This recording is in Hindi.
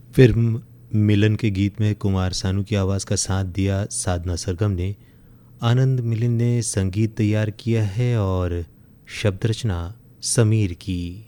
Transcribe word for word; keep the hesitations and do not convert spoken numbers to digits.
फिल्म मिलन के गीत में कुमार सानू की आवाज़ का साथ दिया साधना सरगम ने। आनंद मिलिंद ने संगीत तैयार किया है और शब्द रचना समीर की।